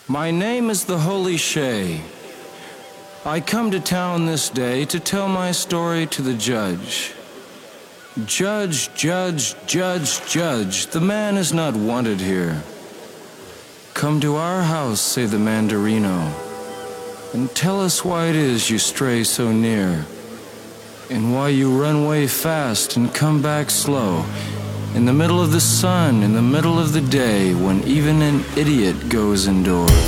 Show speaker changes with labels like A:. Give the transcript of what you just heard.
A: My name is the Holy Shay. I come to town this day to tell my story to the judge. Judge, judge, judge, judge, the man is not wanted here. Come to our house, say the Mandarino, and tell us why it is you stray so near, and why you run way fast and come back slow, in the middle of the sun, in the middle of the day, when even an idiot goes indoors.